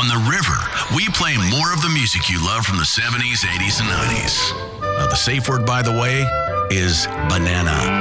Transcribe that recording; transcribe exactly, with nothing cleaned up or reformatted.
on the river, we play more of the music you love from the seventies, eighties, and nineties. Uh, the safe word, by the way, is banana.